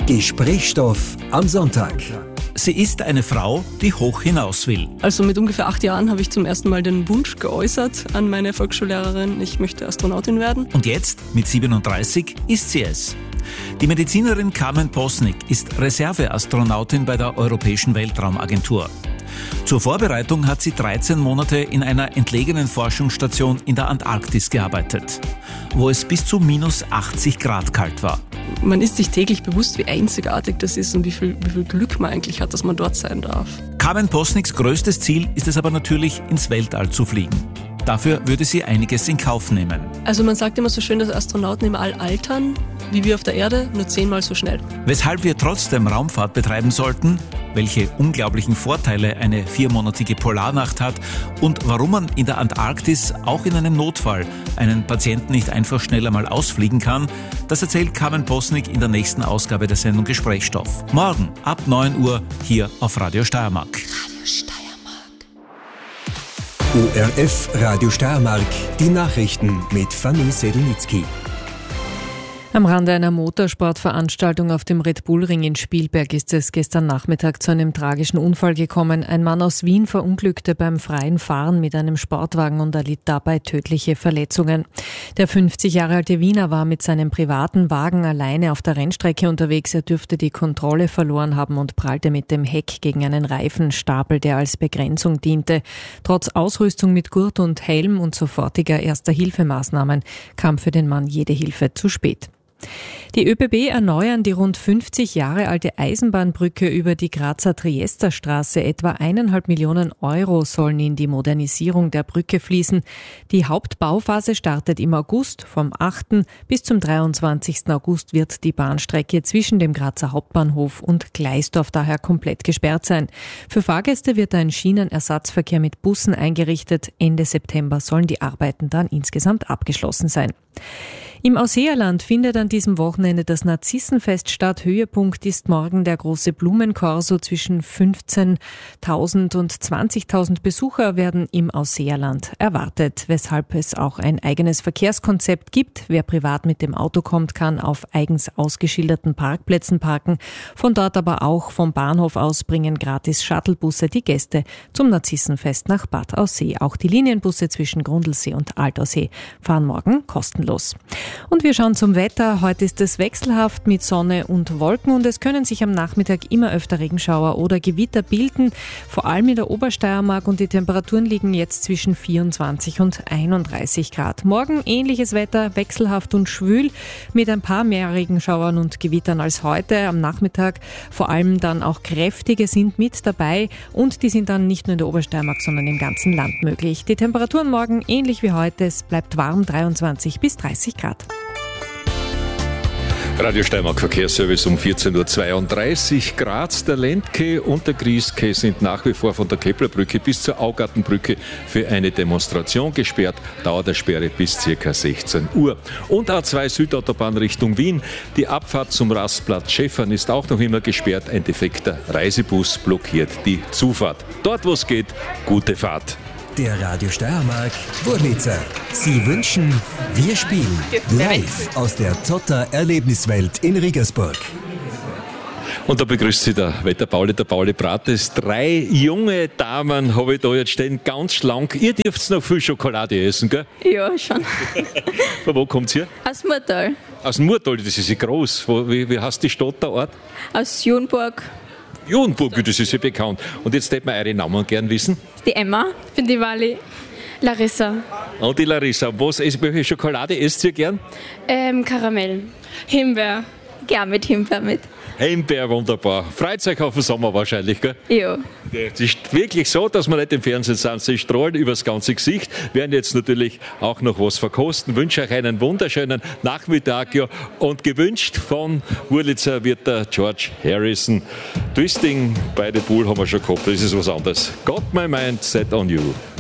Gesprächsstoff am Sonntag. Sie ist eine Frau, die hoch hinaus will. Also mit ungefähr 8 Jahren habe ich zum ersten Mal den Wunsch geäußert an meine Volksschullehrerin, ich möchte Astronautin werden. Und jetzt, mit 37, ist sie es. Die Medizinerin Carmen Posnick ist Reserveastronautin bei der Europäischen Weltraumagentur. Zur Vorbereitung hat sie 13 Monate in einer entlegenen Forschungsstation in der Antarktis gearbeitet, wo es bis zu minus 80 Grad kalt war. Man ist sich täglich bewusst, wie einzigartig das ist und wie viel Glück man eigentlich hat, dass man dort sein darf. Carmen Posnicks größtes Ziel ist es aber natürlich, ins Weltall zu fliegen. Dafür würde sie einiges in Kauf nehmen. Also man sagt immer so schön, dass Astronauten im All altern, wie wir auf der Erde, nur 10-mal so schnell. Weshalb wir trotzdem Raumfahrt betreiben sollten, welche unglaublichen Vorteile eine 4-monatige Polarnacht hat und warum man in der Antarktis auch in einem Notfall einen Patienten nicht einfach schnell einmal ausfliegen kann, das erzählt Carmen Posnick in der nächsten Ausgabe der Sendung Gesprächsstoff. Morgen ab 9 Uhr hier auf Radio Steiermark. Radio Steiermark. ORF Radio Steiermark. Die Nachrichten mit Fanny Sedelnitzky. Am Rande einer Motorsportveranstaltung auf dem Red Bull Ring in Spielberg ist es gestern Nachmittag zu einem tragischen Unfall gekommen. Ein Mann aus Wien verunglückte beim freien Fahren mit einem Sportwagen und erlitt dabei tödliche Verletzungen. Der 50 Jahre alte Wiener war mit seinem privaten Wagen alleine auf der Rennstrecke unterwegs. Er dürfte die Kontrolle verloren haben und prallte mit dem Heck gegen einen Reifenstapel, der als Begrenzung diente. Trotz Ausrüstung mit Gurt und Helm und sofortiger Erster-Hilfemaßnahmen kam für den Mann jede Hilfe zu spät. Die ÖBB erneuern die rund 50 Jahre alte Eisenbahnbrücke über die Grazer Triesterstraße. Etwa 1,5 Millionen Euro sollen in die Modernisierung der Brücke fließen. Die Hauptbauphase startet im August. Vom 8. bis zum 23. August wird die Bahnstrecke zwischen dem Grazer Hauptbahnhof und Gleisdorf daher komplett gesperrt sein. Für Fahrgäste wird ein Schienenersatzverkehr mit Bussen eingerichtet. Ende September sollen die Arbeiten dann insgesamt abgeschlossen sein. Im Ausseerland findet an diesem Wochenende das Narzissenfest statt. Höhepunkt ist morgen der große Blumenkorso. Zwischen 15.000 und 20.000 Besucher werden im Ausseerland erwartet, weshalb es auch ein eigenes Verkehrskonzept gibt. Wer privat mit dem Auto kommt, kann auf eigens ausgeschilderten Parkplätzen parken. Von dort aber auch vom Bahnhof aus bringen gratis Shuttlebusse die Gäste zum Narzissenfest nach Bad Aussee. Auch die Linienbusse zwischen Grundlsee und Altaussee fahren morgen kostenlos. Und wir schauen zum Wetter. Heute ist es wechselhaft mit Sonne und Wolken und es können sich am Nachmittag immer öfter Regenschauer oder Gewitter bilden, vor allem in der Obersteiermark, und die Temperaturen liegen jetzt zwischen 24 und 31 Grad. Morgen ähnliches Wetter, wechselhaft und schwül mit ein paar mehr Regenschauern und Gewittern als heute. Am Nachmittag vor allem dann auch kräftige sind mit dabei und die sind dann nicht nur in der Obersteiermark, sondern im ganzen Land möglich. Die Temperaturen morgen ähnlich wie heute, es bleibt warm, 23 bis 30 Grad. Radio Steiermark Verkehrsservice um 14.32 Uhr. Graz, der Lendke und der Grieske sind nach wie vor von der Keplerbrücke bis zur Augartenbrücke für eine Demonstration gesperrt. Dauer der Sperre bis ca. 16 Uhr. Und A2 Südautobahn Richtung Wien. Die Abfahrt zum Rastplatz Schäffern ist auch noch immer gesperrt. Ein defekter Reisebus blockiert die Zufahrt. Dort, wo es geht, gute Fahrt. Der Radio Steiermark Wurlitzer. Sie wünschen, wir spielen live aus der Zotter Erlebniswelt in Regensburg. Und da begrüßt Sie der Wetterpauli, der Pauli Brates. 3 junge Damen habe ich da jetzt stehen, ganz schlank. Ihr dürft noch viel Schokolade essen, gell? Ja, schon. Von wo kommt ihr? Aus Murtal. Aus Murtal, das ist ja groß. Wie heißt die Stadt, der Ort? Aus Junburg. Junburg, das ist ja bekannt. Und jetzt hätten wir eure Namen gern wissen. Die Emma. Ich bin die Wally. Larissa. Und die Larissa. Welche Schokolade esst ihr gern? Karamell. Himbeer. Gern mit Himbeer mit. Himbeer, wunderbar. Freut euch auf den Sommer wahrscheinlich, gell? Ja. Es ist wirklich so, dass wir nicht im Fernsehen sind. Sie strahlen übers ganze Gesicht. Werden jetzt natürlich auch noch was verkosten. Wünsche euch einen wunderschönen Nachmittag. Ja. Und gewünscht von Wurlitzer wird der George Harrison. Twisting by the Pool haben wir schon gehabt. Das ist was anderes. Got my mind set on you.